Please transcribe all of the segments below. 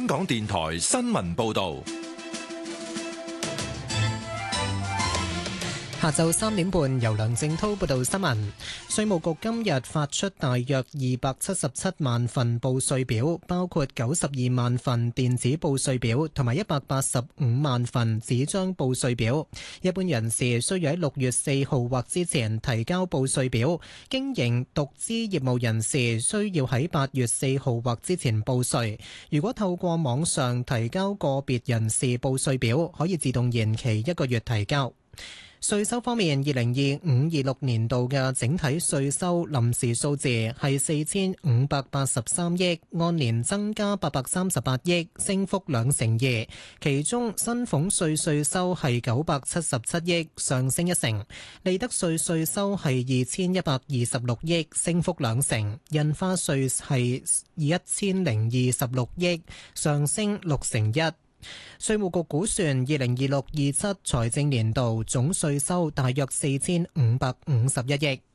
港電台新聞報道。 下晝3點半，由梁正滔報道新聞。稅務局今日發出大約277萬份報稅表，包括92萬份電子報稅表同埋185萬份紙張報稅表。一般人士需要喺6月4號或之前提交報稅表，經營獨資業務人士需要喺8月4號或之前報稅。如果透過網上提交個別人士報稅表，可以自動延期1個月提交。稅收方面，2025-26年度嘅整體稅收臨時數字係4583億，按年增加838億，升幅2成2。其中薪俸稅稅收係977億，上升1成；利得稅稅收係2126億，升幅2成；印花稅係1026億，上升6成1。稅務局估算2026-27財政年度總稅收大約4551億。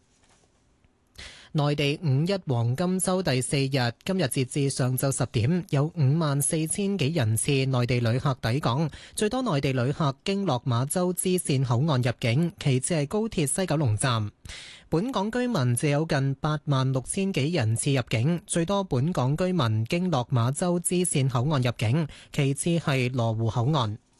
內地五一黃金週第4日，今日截至上晝10點，有54000幾人次內地旅客抵港，最多內地旅客經落馬洲支線口岸入境，其次係高鐵西九龍站。本港居民就有近86000幾人次入境，最多本港居民經落馬洲支線口岸入境，其次係羅湖口岸。